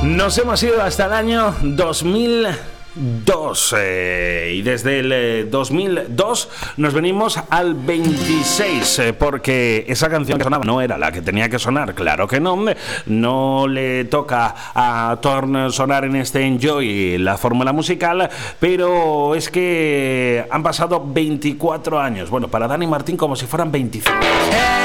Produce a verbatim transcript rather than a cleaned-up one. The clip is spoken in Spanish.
Nos hemos ido hasta el año dos mil dos eh, y desde el eh, dos mil dos nos venimos al veintiséis eh, porque esa canción que sonaba no era la que tenía que sonar, claro que no, no le toca a Thorn sonar en este Enjoy la fórmula musical, pero es que han pasado veinticuatro años, bueno, para Dani Martín como si fueran veinticinco.